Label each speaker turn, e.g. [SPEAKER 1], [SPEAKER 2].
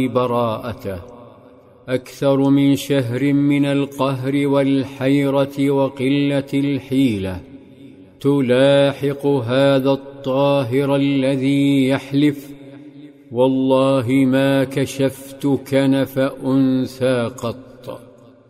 [SPEAKER 1] براءته أكثر من شهر من القهر والحيرة وقلة الحيلة تلاحق هذا الطاهر الذي يحلف: والله ما كشفت كنف أنثى قط.